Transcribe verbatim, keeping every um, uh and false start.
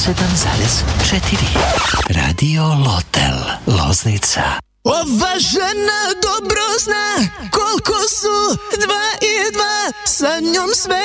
sedam zarez četiri. Radio Lotel Loznica. Ova žena dobro zna koliko su dva i dva, sa njom sve